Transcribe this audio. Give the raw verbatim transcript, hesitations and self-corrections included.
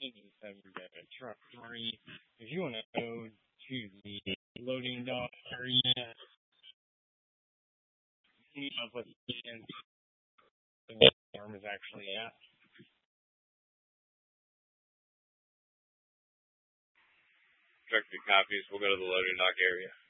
of the truck three. If you want to go to the loading dock area, see what the farm is actually at. Directed copies. We'll go to the loading dock area.